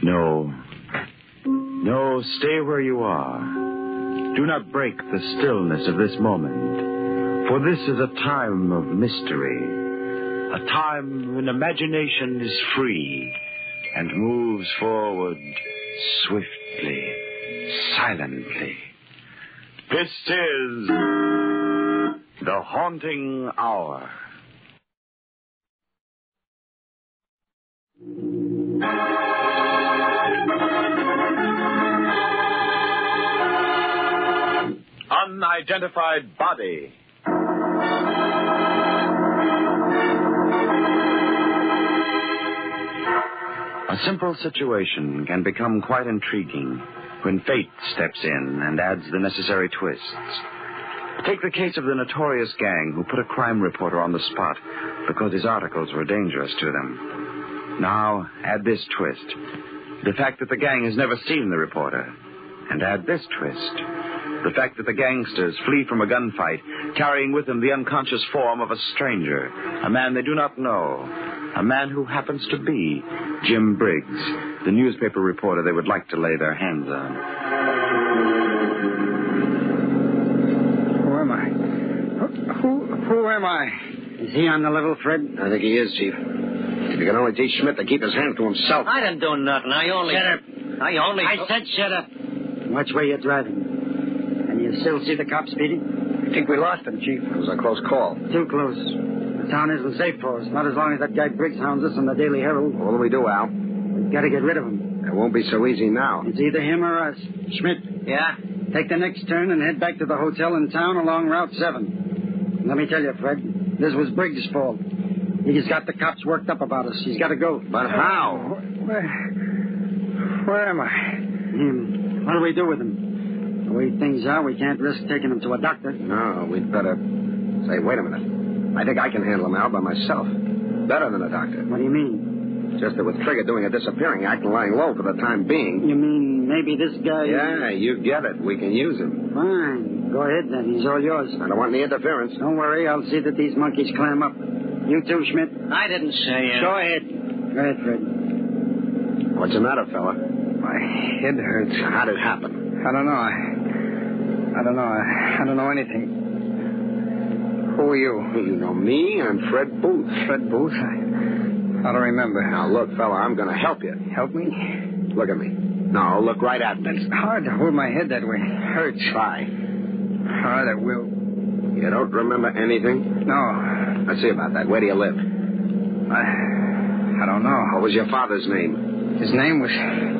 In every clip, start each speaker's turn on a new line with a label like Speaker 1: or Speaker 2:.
Speaker 1: No. No, stay where you are. Do not break the stillness of this moment. For this is a time of mystery. A time when imagination is free and moves forward swiftly, silently. This is The Haunting Hour. Unidentified body. A simple situation can become quite intriguing when fate steps in and adds the necessary twists. Take the case of the notorious gang who put a crime reporter on the spot because his articles were dangerous to them. Now, add this twist. The fact that the gang has never seen the reporter. And add this twist. The fact that the gangsters flee from a gunfight, carrying with them the unconscious form of a stranger, a man they do not know, a man who happens to be Jim Briggs, the newspaper reporter they would like to lay their hands on.
Speaker 2: Who am I? Who am I? Is he on the level, Fred?
Speaker 3: I think he is, Chief. If you can only teach Schmidt to keep his hands to himself.
Speaker 4: I didn't do nothing.
Speaker 2: Shut up. I said shut up. Watch where you're driving. And you still see the cops speeding?
Speaker 3: I think we lost him, Chief. It was a close call.
Speaker 2: Too close. The town isn't safe for us. Not as long as that guy Briggs hounds us in the Daily Herald.
Speaker 3: What do we do, Al?
Speaker 2: We've got to get rid of him.
Speaker 3: It won't be so easy now.
Speaker 2: It's either him or us. Schmidt.
Speaker 4: Yeah?
Speaker 2: Take the next turn and head back to the hotel in town along Route 7. Let me tell you, Fred, this was Briggs' fault. He's got the cops worked up about us. He's got to go.
Speaker 3: But how?
Speaker 2: Where am I? What do we do with him? The way things are, we can't risk taking him to a doctor.
Speaker 3: No, we'd better... Say, wait a minute. I think I can handle him, Al, by myself. Better than a doctor.
Speaker 2: What do you mean?
Speaker 3: Just that with Trigger doing a disappearing act and lying low for the time being...
Speaker 2: You mean maybe this guy...
Speaker 3: Yeah, you get it. We can use him.
Speaker 2: Fine. Go ahead, then. He's all yours.
Speaker 3: I don't want any interference.
Speaker 2: Don't worry. I'll see that these monkeys clam up. You too, Schmidt.
Speaker 4: I didn't say it.
Speaker 2: Go ahead. Go ahead, Fred.
Speaker 3: What's the matter, fella?
Speaker 2: My head hurts.
Speaker 3: How'd it happen?
Speaker 2: I don't know. I don't know anything. Who are you?
Speaker 3: You know me. I'm Fred Booth.
Speaker 2: Fred Booth? I don't remember.
Speaker 3: Now, look, fella, I'm going to help you.
Speaker 2: Help me?
Speaker 3: Look at me. No, look right at me.
Speaker 2: It's hard to hold my head that way. It hurts.
Speaker 3: Try.
Speaker 2: Hard, I will.
Speaker 3: You don't remember anything?
Speaker 2: No.
Speaker 3: Let's see about that. Where do you live?
Speaker 2: I don't know.
Speaker 3: What was your father's name?
Speaker 2: His name was...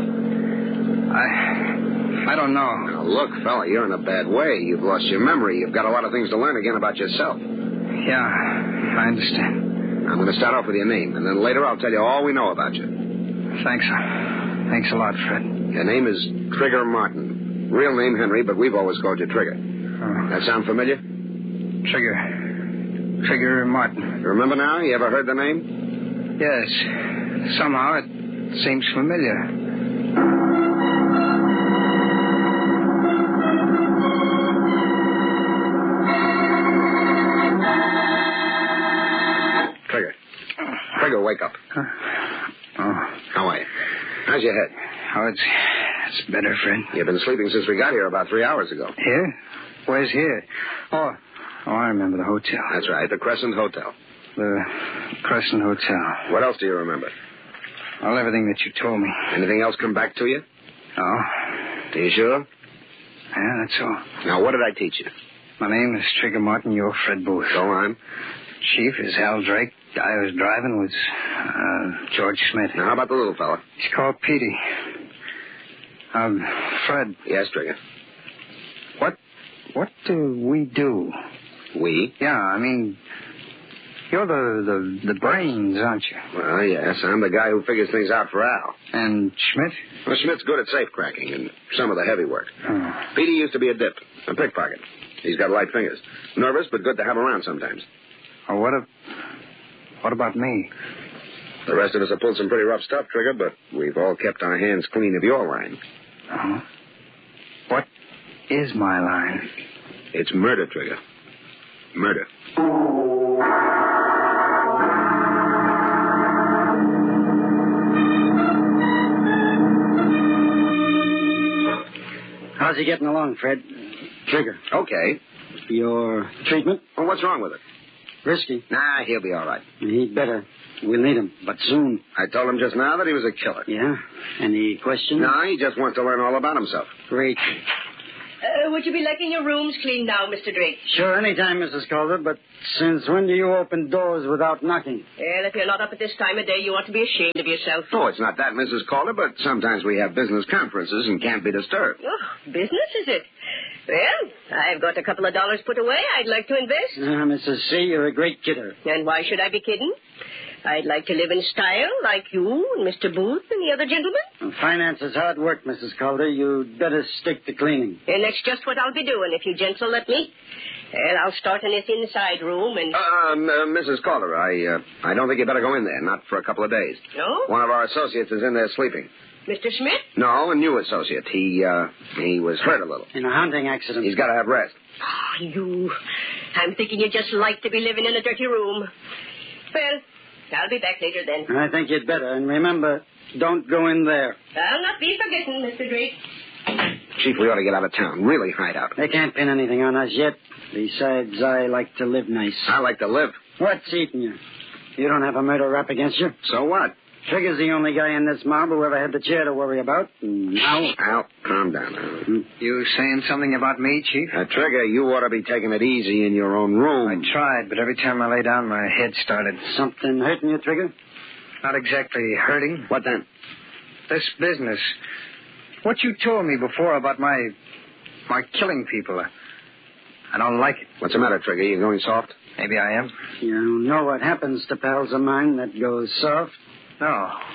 Speaker 2: I don't know.
Speaker 3: Now, look, fella, you're in a bad way. You've lost your memory. You've got a lot of things to learn again about yourself.
Speaker 2: Yeah, I understand.
Speaker 3: I'm going to start off with your name, and then later I'll tell you all we know about you.
Speaker 2: Thanks. Thanks a lot, Fred.
Speaker 3: Your name is Trigger Martin. Real name Henry, but we've always called you Trigger.
Speaker 2: Oh.
Speaker 3: That sound familiar?
Speaker 2: Trigger Martin.
Speaker 3: You remember now? You ever heard the name?
Speaker 2: Yes. Somehow it seems familiar.
Speaker 3: Trigger, wake up.
Speaker 2: Oh.
Speaker 3: How are you? How's your head?
Speaker 2: Oh, it's better, Fred.
Speaker 3: You've been sleeping since we got here about 3 hours ago.
Speaker 2: Here? Where's here? Oh, I remember the hotel.
Speaker 3: That's right, the Crescent Hotel.
Speaker 2: The Crescent Hotel.
Speaker 3: What else do you remember?
Speaker 2: Well, everything that you told me.
Speaker 3: Anything else come back to you?
Speaker 2: No.
Speaker 3: Are you sure?
Speaker 2: Yeah, that's all.
Speaker 3: Now, what did I teach you?
Speaker 2: My name is Trigger Martin. You're Fred Booth.
Speaker 3: Go on.
Speaker 2: Chief is Hal Drake. Guy I was driving was George Schmidt.
Speaker 3: Now, how about the little fella?
Speaker 2: He's called Petey. Fred.
Speaker 3: Yes, Trigger.
Speaker 2: What do we do?
Speaker 3: We?
Speaker 2: Yeah, I mean, you're the brains, aren't you?
Speaker 3: Well, yes, I'm the guy who figures things out for Al.
Speaker 2: And Schmidt?
Speaker 3: Well, Schmidt's good at safe cracking and some of the heavy work.
Speaker 2: Oh.
Speaker 3: Petey used to be a dip, a pickpocket. He's got light fingers. Nervous, but good to have around sometimes.
Speaker 2: Oh, what about me?
Speaker 3: The rest of us have pulled some pretty rough stuff, Trigger, but we've all kept our hands clean of your line.
Speaker 2: Oh. What is my line?
Speaker 3: It's murder, Trigger. Murder.
Speaker 2: How's he getting along, Fred? Trigger.
Speaker 3: Okay.
Speaker 2: Your treatment?
Speaker 3: Well, what's wrong with it?
Speaker 2: Risky.
Speaker 3: Nah, he'll be all right.
Speaker 2: He'd better. We'll need him, but soon.
Speaker 3: I told him just now that he was a killer.
Speaker 2: Yeah? Any questions?
Speaker 3: No, he just wants to learn all about himself.
Speaker 2: Great.
Speaker 5: Would you be liking your rooms cleaned now, Mr. Drake?
Speaker 2: Sure, anytime, Mrs. Calder, but since when do you open doors without knocking?
Speaker 5: Well, if you're not up at this time of day, you ought to be ashamed of yourself.
Speaker 3: Oh, it's not that, Mrs. Calder, but sometimes we have business conferences and can't be disturbed.
Speaker 5: Oh, business, is it? Well, I've got a couple of dollars put away I'd like to invest.
Speaker 2: Mrs. C., you're a great kidder.
Speaker 5: And why should I be kidding? I'd like to live in style like you and Mr. Booth and the other gentlemen.
Speaker 2: Finance is hard work, Mrs. Calder. You'd better stick to cleaning.
Speaker 5: And that's just what I'll be doing if you gents will let me. Well, I'll start in this inside room and...
Speaker 3: Mrs. Calder, I don't think you better go in there, not for a couple of days.
Speaker 5: No?
Speaker 3: One of our associates is in there sleeping.
Speaker 5: Mr. Smith?
Speaker 3: No, a new associate. He was hurt a little.
Speaker 2: In a hunting accident.
Speaker 3: He's got to have rest.
Speaker 5: Oh, you. I'm thinking you'd just like to be living in a dirty room. Well, I'll be back later then.
Speaker 2: I think you'd better. And remember, don't go in there.
Speaker 5: I'll not be forgetting, Mr. Drake.
Speaker 3: Chief, we ought to get out of town. Really hide out.
Speaker 2: They can't pin anything on us yet. Besides, I like to live nice.
Speaker 3: I like to live.
Speaker 2: What's eating you? You don't have a murder rap against you?
Speaker 3: So what?
Speaker 2: Trigger's the only guy in this mob who ever had the chair to worry about. Now...
Speaker 3: Al, calm down now.
Speaker 4: You saying something about me, Chief?
Speaker 3: Trigger, you ought to be taking it easy in your own room.
Speaker 4: I tried, but every time I lay down, my head started.
Speaker 2: Something hurting you, Trigger?
Speaker 4: Not exactly hurting.
Speaker 3: What then?
Speaker 4: This business. What you told me before about my killing people. I don't like it.
Speaker 3: What's the matter, Trigger? You going soft?
Speaker 4: Maybe I am.
Speaker 2: You know what happens to pals of mine that goes soft?
Speaker 4: No,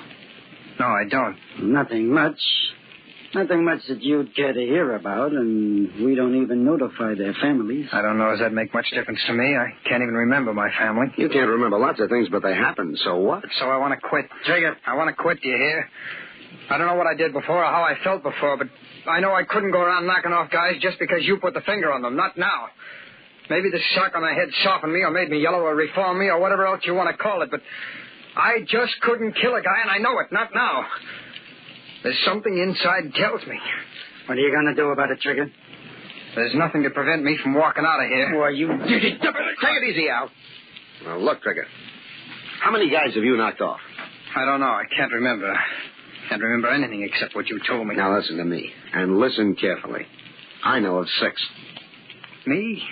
Speaker 4: I don't.
Speaker 2: Nothing much. Nothing much that you'd care to hear about, and we don't even notify their families.
Speaker 4: I don't know. Does that make much difference to me? I can't even remember my family.
Speaker 3: You can't remember lots of things, but they happen. So what?
Speaker 4: So I want to quit.
Speaker 2: Trigger.
Speaker 4: I want to quit, do you hear? I don't know what I did before or how I felt before, but I know I couldn't go around knocking off guys just because you put the finger on them. Not now. Maybe the shock on my head softened me or made me yellow or reformed me or whatever else you want to call it, but I just couldn't kill a guy, and I know it. Not now. There's something inside tells me.
Speaker 2: What are you going to do about it, Trigger?
Speaker 4: There's nothing to prevent me from walking out of here.
Speaker 2: Why, you...
Speaker 3: Take it easy, Al. Well, look, Trigger. How many guys have you knocked off?
Speaker 4: I don't know. I can't remember. Can't remember anything except what you told me.
Speaker 3: Now listen to me, and listen carefully. I know of 6.
Speaker 4: Me?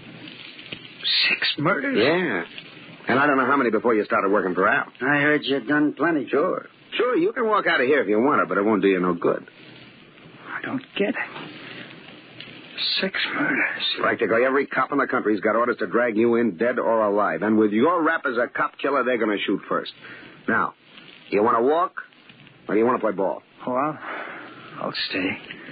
Speaker 4: 6 murders?
Speaker 3: Yeah. And I don't know how many before you started working for Al.
Speaker 2: I heard you'd done plenty.
Speaker 3: Sure, you can walk out of here if you want to, but it won't do you no good.
Speaker 4: I don't get it. 6 murders.
Speaker 3: Practically every cop in the country's got orders to drag you in dead or alive. And with your rap as a cop killer, they're going to shoot first. Now, you want to walk or do you want to play ball?
Speaker 4: Well, I'll stay.